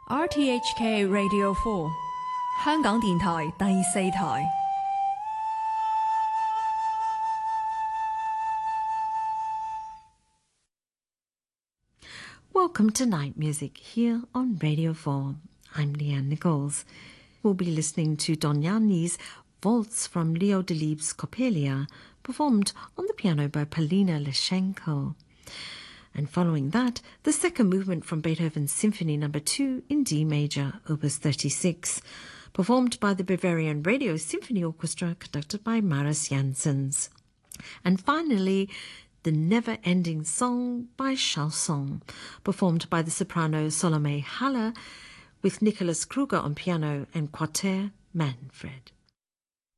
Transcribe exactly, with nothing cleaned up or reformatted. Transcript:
R T H K Radio four 香港電台第四台。 Welcome to Night Music here on Radio four. I'm Leanne Nichols. We'll be listening to Dognani's Waltz from Leo Delibes' Coppelia, performed on the piano by Polina Lishenko. And following that, the second movement from Beethoven's Symphony Number two in D major, Opus thirty-six, performed by the Bavarian Radio Symphony Orchestra, conducted by Maris Janssens. And finally, The Never-Ending Song by Chausson, performed by the soprano Salome Haller, with Nicholas Kruger on piano and Quarter Manfred.